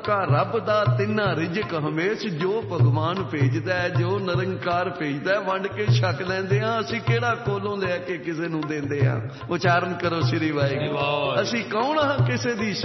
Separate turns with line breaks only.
ਕਾ ਰੱਬ ਦਾ ਤਿੰਨਾ ਰਿਜ਼ਕ ਹਮੇਸ਼, ਜੋ ਭਗਵਾਨ ਭੇਜਦਾ ਹੈ, ਜੋ ਨਿਰੰਕਾਰ ਭੇਜਦਾ, ਵੰਡ ਕੇ ਛਕ ਲੈਂਦੇ ਹਾਂ। ਅਸੀਂ ਕਿਹੜਾ ਕੋਲੋਂ ਲੈ ਕੇ ਕਿਸੇ ਨੂੰ ਦਿੰਦੇ ਹਾਂ? ਉਚਾਰਨ ਕਰੋ ਸ੍ਰੀ ਵਾਹਿਗੁਰੂ। ਅਸੀਂ ਕੌਣ ਹਾਂ ਕਿਸੇ ਦੀ